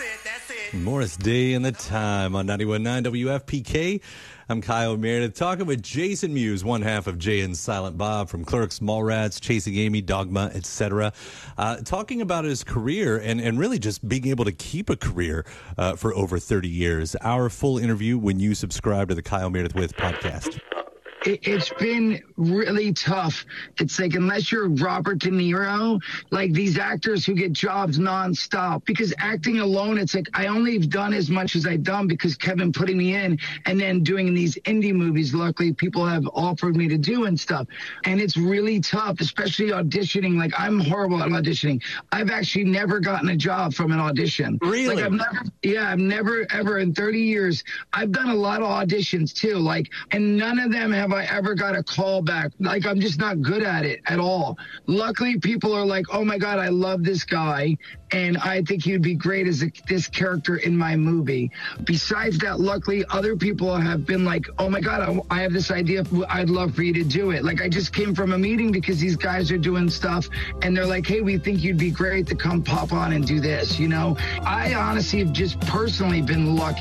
Morris Day and the Time on 91.9 WFPK. I'm Kyle Meredith, talking with Jason Mewes, one half of Jay and Silent Bob from Clerks, Mallrats, Chasing Amy, Dogma, etc. Talking about his career and really just being able to keep a career for over 30 years. Our full interview when you subscribe to the Kyle Meredith With podcast. It's been really tough. It's like, unless you're Robert De Niro, like these actors who get jobs nonstop, because acting alone, it's like, I only have done as much as I've done because Kevin putting me in, and then doing these indie movies, luckily people have offered me to do and stuff. And it's really tough, especially auditioning. Like, I'm horrible at auditioning. I've actually never gotten a job from an audition. Really? Like, I've never ever in 30 years, I've done a lot of auditions too, like, and none of them have I ever got a call back. Like, I'm just not good at it at all. Luckily, people are like, oh my God, I love this guy, and I think he would be great as this character in my movie. Besides that, luckily, other people have been like, oh my God, I have this idea. I'd love for you to do it. Like, I just came from a meeting because these guys are doing stuff, and they're like, hey, we think you'd be great to come pop on and do this, you know? I honestly have just personally been lucky.